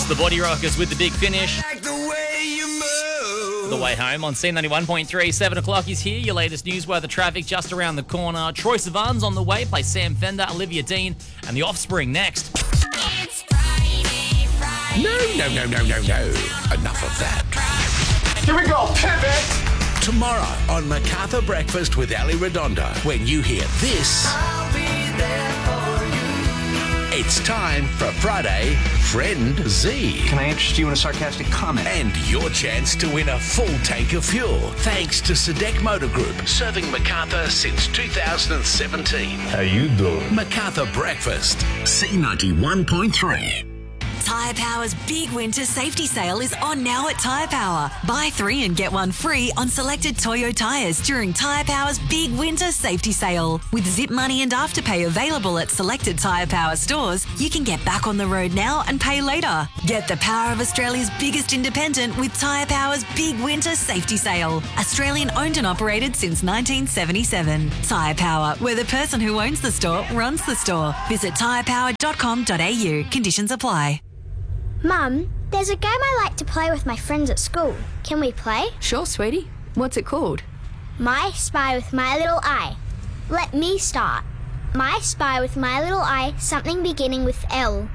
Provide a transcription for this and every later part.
The Body Rockers with the big finish. Like the way you move. The way home on C91.3, 7 o'clock is here. Your latest news weather traffic just around the corner. Troye Sivan's on the way, play Sam Fender, Olivia Dean, and The Offspring next. It's Friday. No. Enough of that. Here we go, pivot! Tomorrow on MacArthur Breakfast with Ali Redondo, when you hear this, I'll be there for you. it's time for Friday Friend Z. Can I interest you in a sarcastic comment? And your chance to win a full tank of fuel, thanks to Sadek Motor Group, serving MacArthur since 2017. How you doing? MacArthur Breakfast, C91.3. Tyre Power's big winter safety sale is on now at Tyre Power. Buy 3 and get 1 free on selected Toyo tyres during Tyre Power's big winter safety sale. With Zip Money and Afterpay available at selected Tyre Power stores, you can get back on the road now and pay later. Get the power of Australia's biggest independent with Tyre Power's big winter safety sale. Australian owned and operated since 1977. Tyre Power, where the person who owns the store runs the store. Visit tyrepower.com.au. Conditions apply. Mum, there's a game I like to play with my friends at school. Can we play? Sure, sweetie. What's it called? My Spy with My Little Eye. Let me start. My Spy with My Little Eye, something beginning with L.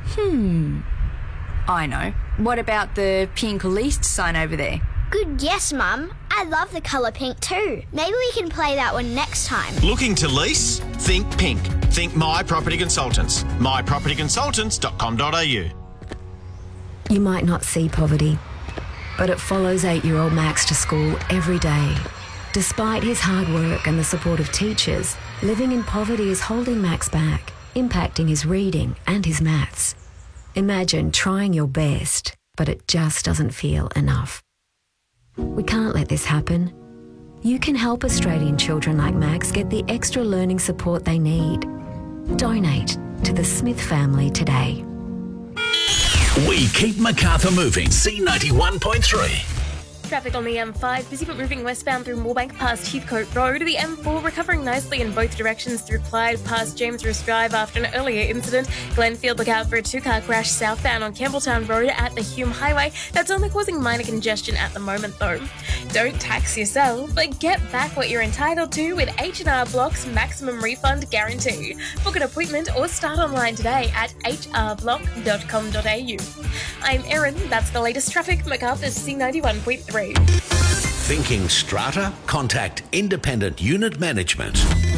I know. What about the pink leased sign over there? Good guess, Mum. I love the colour pink too. Maybe we can play that one next time. Looking to lease? Think pink. Think My Property Consultants. mypropertyconsultants.com.au. You might not see poverty, but it follows 8-year-old Max to school every day. Despite his hard work and the support of teachers, living in poverty is holding Max back, impacting his reading and his maths. Imagine trying your best, but it just doesn't feel enough. We can't let this happen. You can help Australian children like Max get the extra learning support they need. Donate to the Smith family today. We keep MacArthur moving, C91.3. Traffic on the M5, busy but moving westbound through Moorebank past Heathcote Road. The M4 recovering nicely in both directions through Clyde past James Roos Drive after an earlier incident. Glenfield, look out for a 2-car crash southbound on Campbelltown Road at the Hume Highway. That's only causing minor congestion at the moment though. Don't tax yourself, but get back what you're entitled to with H&R Block's maximum refund guarantee. Book an appointment or start online today at hrblock.com.au. I'm Erin, that's the latest traffic, MacArthur's C91.3. Thinking strata? Contact Independent Unit Management.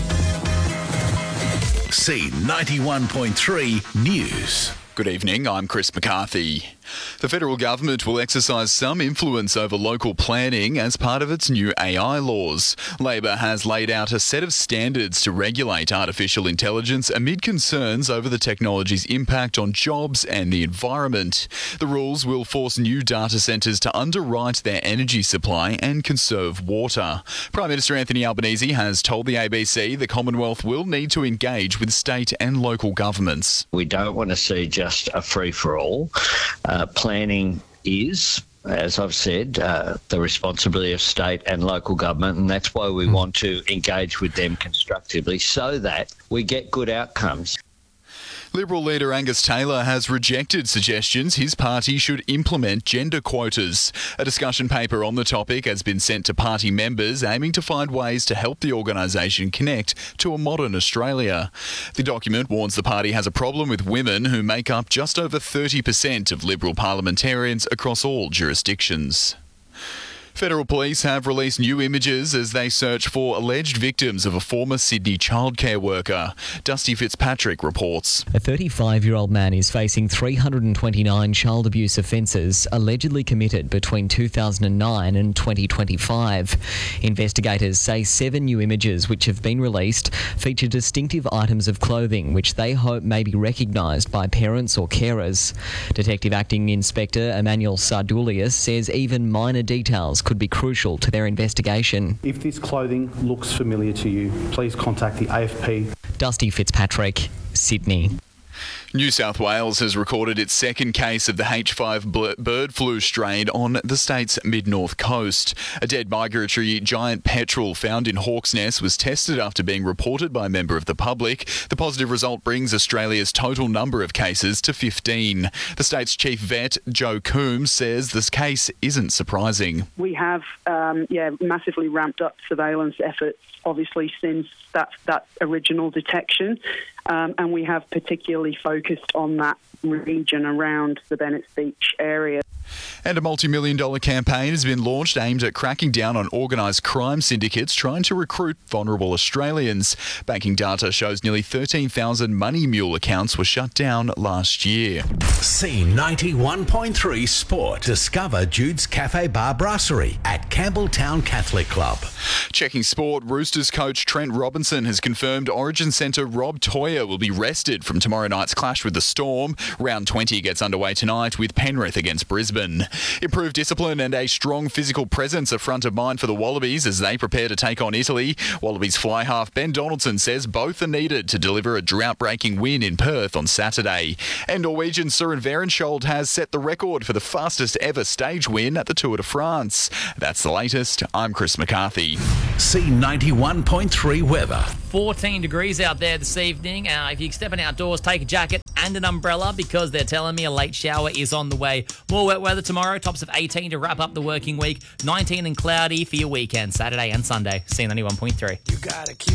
C91.3 News. Good evening, I'm Chris McCarthy. The federal government will exercise some influence over local planning as part of its new AI laws. Labor has laid out a set of standards to regulate artificial intelligence amid concerns over the technology's impact on jobs and the environment. The rules will force new data centres to underwrite their energy supply and conserve water. Prime Minister Anthony Albanese has told the ABC the Commonwealth will need to engage with state and local governments. We don't want to see just a free-for-all. Planning is, as I've said, the responsibility of state and local government, and that's why we want to engage with them constructively so that we get good outcomes. Liberal leader Angus Taylor has rejected suggestions his party should implement gender quotas. A discussion paper on the topic has been sent to party members aiming to find ways to help the organisation connect to a modern Australia. The document warns the party has a problem with women who make up just over 30% of Liberal parliamentarians across all jurisdictions. Federal police have released new images as they search for alleged victims of a former Sydney childcare worker. Dusty Fitzpatrick reports. A 35-year-old man is facing 329 child abuse offences allegedly committed between 2009 and 2025. Investigators say 7 new images which have been released feature distinctive items of clothing which they hope may be recognised by parents or carers. Detective Acting Inspector Emmanuel Sardulius says even minor details could be crucial to their investigation. If this clothing looks familiar to you, please contact the AFP. Dusty Fitzpatrick, Sydney. New South Wales has recorded its second case of the H5 bird flu strain on the state's mid-north coast. A dead migratory giant petrel found in Hawk's Nest was tested after being reported by a member of the public. The positive result brings Australia's total number of cases to 15. The state's chief vet, Joe Coombs, says this case isn't surprising. We have massively ramped up surveillance efforts, obviously, since that original detection. And we have particularly focused on that region around the Bennetts Beach area. And a multi-million-dollar campaign has been launched aimed at cracking down on organised crime syndicates trying to recruit vulnerable Australians. Banking data shows nearly 13,000 Money Mule accounts were shut down last year. C91.3 Sport. Discover Jude's Cafe Bar Brasserie at Campbelltown Catholic Club. Checking sport, Roosters coach Trent Robinson has confirmed Origin centre Rob Toyer will be rested from tomorrow night's clash with the Storm. Round 20 gets underway tonight with Penrith against Brisbane. Improved discipline and a strong physical presence are front of mind for the Wallabies as they prepare to take on Italy. Wallabies fly half Ben Donaldson says both are needed to deliver a drought-breaking win in Perth on Saturday. And Norwegian Søren Verenskjold has set the record for the fastest ever stage win at the Tour de France. That's the latest. I'm Chris McCarthy. C91.3 weather. 14 degrees out there this evening. If you're stepping outdoors, take a jacket and an umbrella because they're telling me a late shower is on the way. More wet weather tomorrow, tops of 18 to wrap up the working week, 19 and cloudy for your weekend, Saturday and Sunday. C91.3. You gotta keep